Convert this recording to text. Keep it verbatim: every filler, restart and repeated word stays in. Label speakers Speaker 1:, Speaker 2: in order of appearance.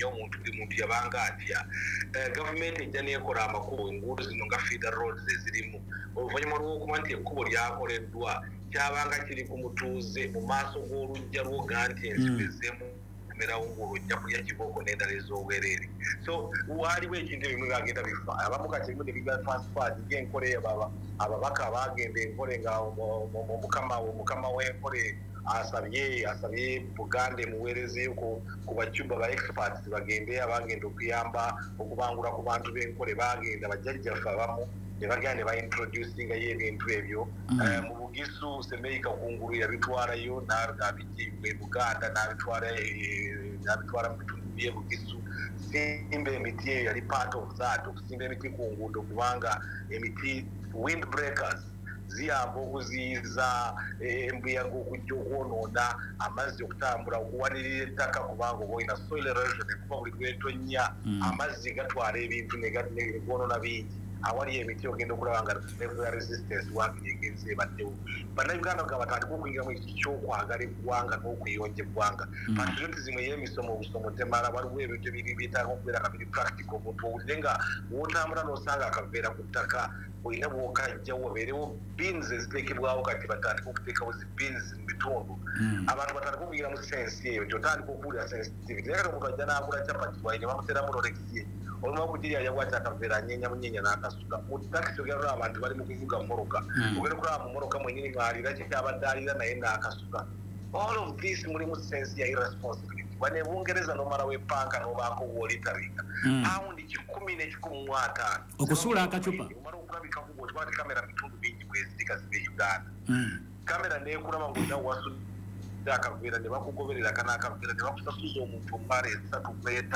Speaker 1: kumanya omuntu buli muntu yabanga atya government ejja nekola amakubo enguudo zino nga feeder roads ezirimu oluvannyuma lw'okuba nti ekkubo lyakoleddwa kyabanga kiri ku mutuuze mu maaso g'olujja lwoga nti ensigo ezeemu kumerawo ng'olujja kulya kibooko n'endala ez'obwereere so waaliwo ekintu ebimu byagenda bifa abamu kati ebimu ne biba transferred ng'enkola eyo ababaka baagenda enkole nga omukama w'enkole asabye asabye Buganda emuweerezeeyo ku bacuba ba experts bagende abagenda okuyamba okubangula ku bantu b'enkole bagenda bajjajjaffe abamu ne bagenda ne baintroducingayo ebintu ebyo mu Bugisu Semeika kungulu yabitwalayo n'abijja Buganda n'abitwala n'abitwala mu bitundu by'e Bugisu simba emiti eyo yali part of that okusimba emiti ku nguudo kubanga emiti windbreakers ziyamba okuziyiza embuyaga okujja okwonoona amazzi okutambula okuwanirira ettaka kubanga oba olina soil erosion ekuba buli lwetonnya amazzi gatwala ebintu negwonoona bingi awali emiti ogenda okulaba nga nebula resistance wange egenzi ebaddewo bannayuganda nga batandika okuyingira mu ekiti ky'okwagala eggwanga n'okuyonja eggwanga patriotism ey'emisomo obusomo temala waliwo ebintu ebiri byetaaga okubeera nga biri practical omuntu owulire nga w'otambula n'osanga akaveera ku ttaka olina bw'okajjawo wabeerewo beans eziteekebwawo kati batandika okuteekawo zi beans mu bitundu abantu batandika okuyigira mu sensi eyo nti otandika okuwulira sensitivity naye kati omuntu ajja n'agula capati wayi ne bamuteramu lolekisi olumu okugirya yawati akaveera anyeenya munyeenya n'akasuka mu takisi ogera abantu bali mu kuvuga moroka ogenda okulaba mu moroka mwenyini ng'alira kyabadde alira naye n'akasuka all of this mulimu sensi ya irresponsibility bane Bungereza nomalawo epanka n'obaako w'olitaringa paundi kikumi n'ekikumi mu ataano
Speaker 2: okusuula akacupa
Speaker 1: omala okulabika kubo tubati kamera bitundu bingi bwezirika zibe Uganda kamera neekulaba ng'olina wasudde akaveera ne bakugoberera kana akaveera ne bakusasuza omuntu omumala esatu kweta